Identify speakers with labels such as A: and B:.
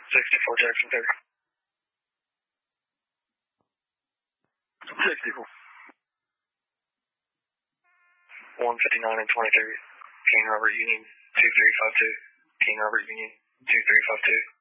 A: 64 Jackson 30. 64. 159 and 23. King Robert Union 2352. King Robert Union 2352.